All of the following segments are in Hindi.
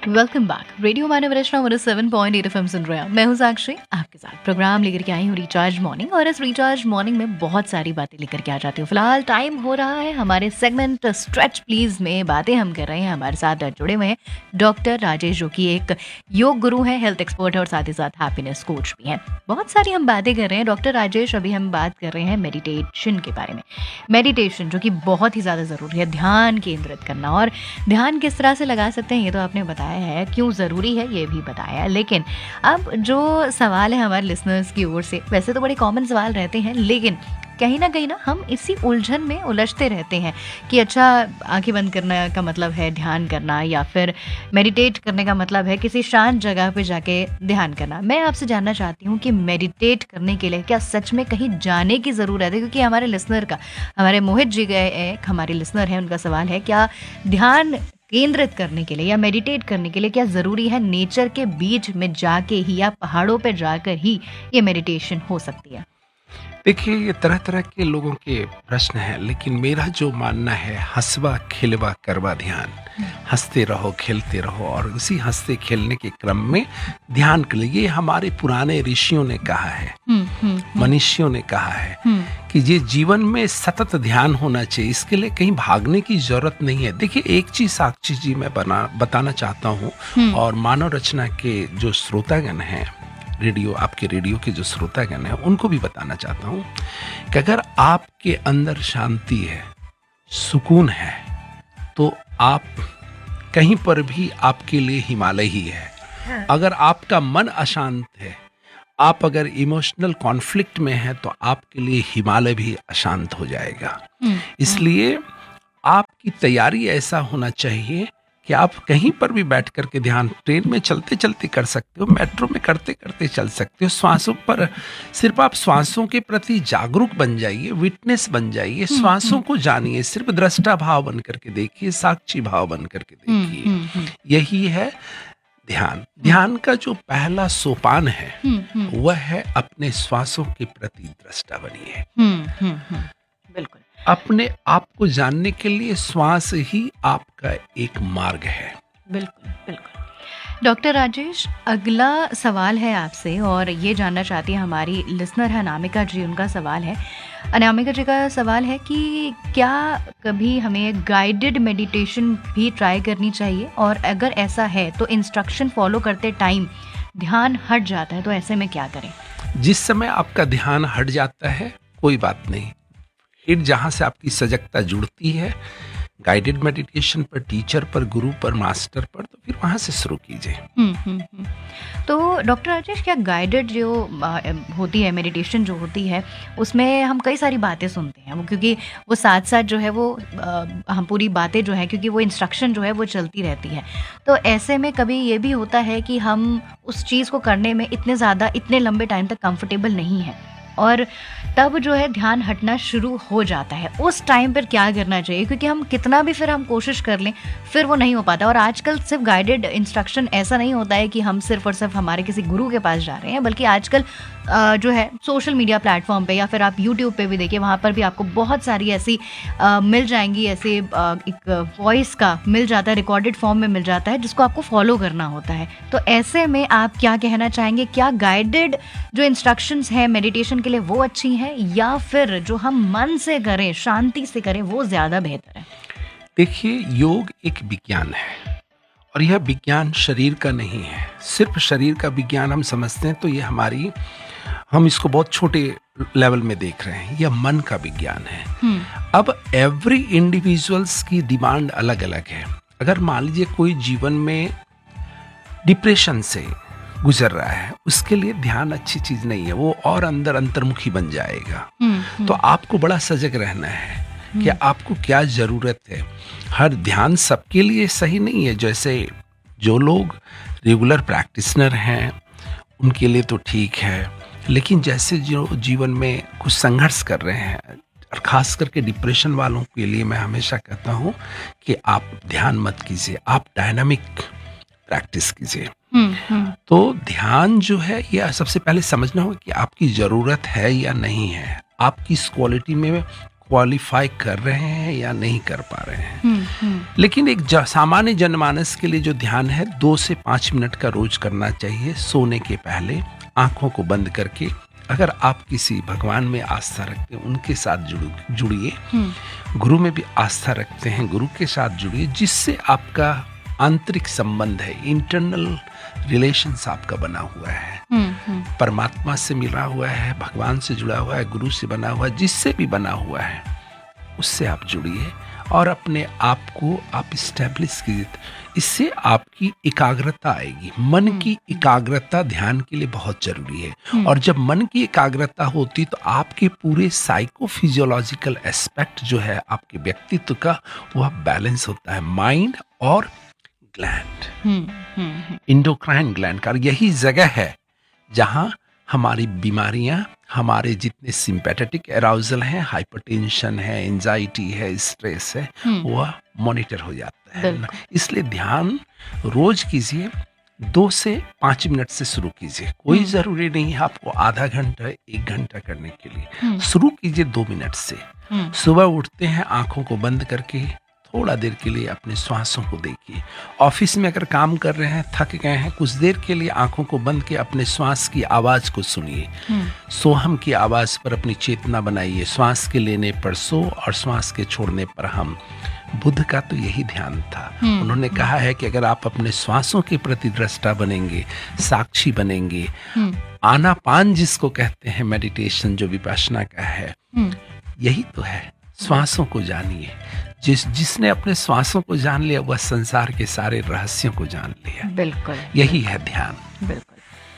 Welcome back. रेडियो मानव रचना 107.8 FM सुन रहे हैं। मैं हूं साक्षी, आपके साथ प्रोग्राम लेकर के आई हूं रिचार्ज मॉर्निंग। और इस रिचार्ज मॉर्निंग में बहुत सारी बातें लेकर के आ जाती हूँ। फिलहाल टाइम हो रहा है हमारे सेगमेंट स्ट्रेच प्लीज में बातें हम कर रहे हैं। हमारे साथ जुड़े हुए हैं डॉक्टर राजेश, जो कि एक योग गुरु है, हेल्थ एक्सपर्ट है और साथ ही साथ हैप्पीनेस कोच भी हैं। बहुत सारी हम बातें कर रहे हैं। डॉक्टर राजेश, अभी हम बात कर रहे हैं मेडिटेशन के बारे में। मेडिटेशन जो कि बहुत ही ज़्यादा ज़रूरी है, ध्यान केंद्रित करना। और ध्यान किस तरह से लगा सकते हैं ये तो आपने बताया है, क्यों ज़रूरी है ये भी बताया है। लेकिन अब जो सवाल है हमारे लिसनर्स की ओर से, वैसे तो बड़े कॉमन सवाल रहते हैं, लेकिन कहीं ना हम इसी उलझन में उलझते रहते हैं कि अच्छा, आंखें बंद करने का मतलब है ध्यान करना, या फिर मेडिटेट करने का मतलब है किसी शांत जगह पे जाके ध्यान करना। मैं आपसे जानना चाहती हूँ कि मेडिटेट करने के लिए क्या सच में कहीं जाने की ज़रूरत है? क्योंकि हमारे लिसनर का, हमारे मोहित जी गए एक हमारे लिसनर हैं, उनका सवाल है, क्या ध्यान केंद्रित करने के लिए या मेडिटेट करने के लिए क्या ज़रूरी है नेचर के बीच में जाके ही या पहाड़ों पे जाकर ही ये मेडिटेशन हो सकती है? देखिए, ये तरह तरह के लोगों के प्रश्न हैं, लेकिन मेरा जो मानना है, हंसवा खिलवा करवा ध्यान। हंसते रहो, खेलते रहो, और उसी हंसते खेलने के क्रम में ध्यान के लिए, ये हमारे पुराने ऋषियों ने कहा है, मनीषियों ने कहा है कि ये जीवन में सतत ध्यान होना चाहिए। इसके लिए कहीं भागने की जरूरत नहीं है। देखिए, एक चीज साक्षी जी मैं बताना चाहता हूँ, और मानव रचना के जो श्रोतागण हैं, आपके रेडियो के जो श्रोतागण हैं, उनको भी बताना चाहता हूँ कि अगर आपके अंदर शांति है, सुकून है, तो आप कहीं पर भी आपके लिए हिमालय ही है। अगर आपका मन अशांत है, आप अगर इमोशनल कॉन्फ्लिक्ट में हैं, तो आपके लिए हिमालय भी अशांत हो जाएगा। इसलिए आपकी तैयारी ऐसा होना चाहिए कि आप कहीं पर भी बैठ करके ध्यान, ट्रेन में चलते चलते कर सकते हो, मेट्रो में करते करते चल सकते हो। श्वासों पर सिर्फ आप श्वासों के प्रति जागरूक बन जाइए, विटनेस बन जाइए, श्वासों को जानिए, सिर्फ दृष्टा भाव बन करके देखिए, साक्षी भाव बन करके देखिए। यही है ध्यान। ध्यान का जो पहला सोपान है वह है अपने श्वासों के प्रति दृष्टा बनिए। बिल्कुल। अपने आप को जानने के लिए श्वास ही आपका एक मार्ग है। बिल्कुल बिल्कुल। डॉक्टर राजेश, अगला सवाल है आपसे, और ये जानना चाहती है हमारी लिसनर है अनामिका जी। उनका सवाल है, अनामिका जी का सवाल है कि क्या कभी हमें गाइडेड मेडिटेशन भी ट्राई करनी चाहिए, और अगर ऐसा है तो इंस्ट्रक्शन फॉलो करते टाइम ध्यान हट जाता है, तो ऐसे में क्या करें? जिस समय आपका ध्यान हट जाता है, कोई बात नहीं, फिर जहाँ से आपकी सजगता जुड़ती है, गाइडेड मेडिटेशन पर, टीचर पर, गुरु पर, मास्टर पर, तो फिर वहाँ से शुरू कीजिए। तो डॉक्टर राजेश, क्या गाइडेड जो होती है मेडिटेशन जो होती है, उसमें हम कई सारी बातें सुनते हैं, वो क्योंकि वो साथ साथ जो है वो हम पूरी बातें जो है, क्योंकि वो इंस्ट्रक्शन जो है वो चलती रहती है, तो ऐसे में कभी ये भी होता है कि हम उस चीज़ को करने में इतने लंबे टाइम तक कंफर्टेबल नहीं है, और तब जो है ध्यान हटना शुरू हो जाता है। उस टाइम पर क्या करना चाहिए? क्योंकि हम कितना भी फिर हम कोशिश कर लें, फिर वो नहीं हो पाता। और आजकल सिर्फ गाइडेड इंस्ट्रक्शन ऐसा नहीं होता है कि हम सिर्फ और सिर्फ हमारे किसी गुरु के पास जा रहे हैं, बल्कि आजकल जो है सोशल मीडिया प्लेटफॉर्म पे, या फिर आप यूट्यूब पे भी देखिए, वहाँ पर भी आपको बहुत सारी ऐसी मिल जाएंगी, ऐसे एक वॉइस का मिल जाता है, रिकॉर्डेड फॉर्म में मिल जाता है, जिसको आपको फॉलो करना होता है। तो ऐसे में आप क्या कहना चाहेंगे? क्या गाइडेड जो इंस्ट्रक्शंस हैं मेडिटेशन के लिए वो अच्छी हैं, या फिर जो हम मन से करें, शांति से करें, वो ज़्यादा बेहतर है? देखिए, योग एक विज्ञान है, और यह विज्ञान शरीर का नहीं है। सिर्फ शरीर का विज्ञान हम समझते हैं तो हम इसको बहुत छोटे लेवल में देख रहे हैं। यह मन का विज्ञान है। अब एवरी इंडिविजुअल्स की डिमांड अलग अलग है। अगर मान लीजिए कोई जीवन में डिप्रेशन से गुजर रहा है, उसके लिए ध्यान अच्छी चीज नहीं है, वो और अंदर अंतर्मुखी बन जाएगा। तो आपको बड़ा सजग रहना है कि आपको क्या जरूरत है। हर ध्यान सबके लिए सही नहीं है। जैसे जो लोग रेगुलर प्रैक्टिशनर हैं उनके लिए तो ठीक है, लेकिन जैसे जो जीवन में कुछ संघर्ष कर रहे हैं, और खास करके डिप्रेशन वालों के लिए मैं हमेशा कहता हूँ कि आप ध्यान मत कीजिए, आप डायनामिक प्रैक्टिस कीजिए। तो ध्यान जो है, यह सबसे पहले समझना होगा कि आपकी जरूरत है या नहीं है। आपकी इस क्वालिटी में क्वालिफाई कर रहे हैं या नहीं कर पा रहे हैं। लेकिन एक सामान्य जनमानस के लिए जो ध्यान है 2 से 5 मिनट का रोज करना चाहिए सोने के पहले, आंखों को बंद करके। अगर आप किसी भगवान में आस्था रखते हैं उनके साथ जुड़िए, गुरु में भी आस्था रखते हैं गुरु के साथ जुड़िए, जिससे आपका आंतरिक संबंध है, इंटरनल रिलेशंस आपका बना हुआ है, परमात्मा से मिला हुआ है, भगवान से जुड़ा हुआ है, गुरु से बना हुआ है, जिससे भी बना हुआ है उससे आप जुड़िए और अपने आप को आप स्टैब्लिश कीजिए। इससे आपकी एकाग्रता आएगी। मन की एकाग्रता ध्यान के लिए बहुत जरूरी है, और जब मन की एकाग्रता होती तो आपके पूरे साइकोफिजियोलॉजिकल एस्पेक्ट जो है आपके व्यक्तित्व का, वह बैलेंस होता है। माइंड और ग्लैंड, इंडोक्राइन ग्लैंड का यही जगह है जहां हमारी बीमारियां, हमारे जितने सिंपैथेटिक अराउजल हैं, हाइपरटेंशन है, एंजाइटी है, स्ट्रेस है, वह मॉनिटर हो जाता है। इसलिए ध्यान रोज कीजिए, 2 से 5 मिनट से शुरू कीजिए। कोई जरूरी नहीं है आपको आधा घंटा 1 घंटा करने के लिए। शुरू कीजिए 2 मिनट से। सुबह उठते हैं, आंखों को बंद करके थोड़ा देर के लिए अपने श्वासों को देखिए। ऑफिस में अगर काम कर रहे हैं, थक गए हैं, कुछ देर के लिए आंखों को बंद के अपने श्वास की आवाज को सुनिए। सोहम की आवाज पर अपनी चेतना बनाइए। श्वास के लेने पर सो और श्वास के छोड़ने पर हम। बुद्ध का तो यही ध्यान था। उन्होंने कहा है कि अगर आप अपने श्वासों के प्रति दृष्टा बनेंगे, साक्षी बनेंगे, आनापान जिसको कहते हैं मेडिटेशन जो विपश्यना का है, यही तो है। श्वासों को जानिए। जिसने अपने श्वासों को जान लिया वह संसार के सारे रहस्यों को जान लिया। बिल्कुल, यही है ध्यान। बिल्कुल।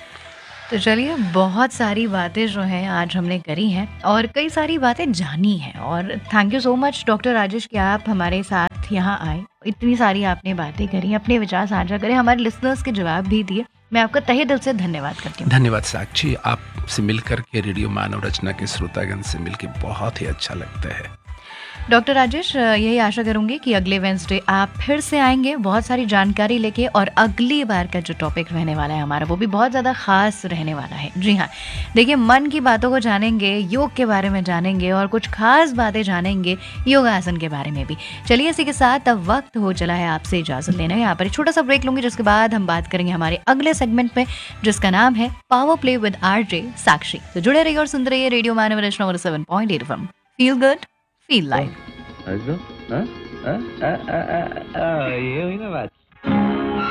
तो चलिए, बहुत सारी बातें जो हैं आज हमने करी हैं और कई सारी बातें जानी हैं, और thank you so much doctor Rajesh कि आप हमारे साथ यहाँ आए, इतनी सारी आपने बातें करी, अपने विचार साझा करें, हमारे लिसनर्स के जवाब भी दिए। मैं आपका तहे दिल से धन्यवाद करती हूँ। धन्यवाद साक्षी, आपसे मिलकर के रेडियो मानव रचना के श्रोतागण से मिलकर बहुत ही अच्छा लगता है। डॉक्टर राजेश, यही आशा करूंगी कि अगले वेंसडे आप फिर से आएंगे बहुत सारी जानकारी लेके, और अगली बार का जो टॉपिक रहने वाला है हमारा वो भी बहुत ज़्यादा खास रहने वाला है। जी हाँ, देखिए, मन की बातों को जानेंगे, योग के बारे में जानेंगे और कुछ खास बातें जानेंगे योगासन के बारे में भी। चलिए, इसी के साथ अब वक्त हो चला है आपसे इजाज़त लेना। यहाँ पर छोटा सा ब्रेक लूंगी, जिसके बाद हम बात करेंगे हमारे अगले सेगमेंट में, जिसका नाम है पावर प्ले विद RJ साक्षी। तो जुड़े रहिए और सुनते रहिए रेडियो मानव रचना 7.8 FM। Feel good, feel life. ये हुई ना बात।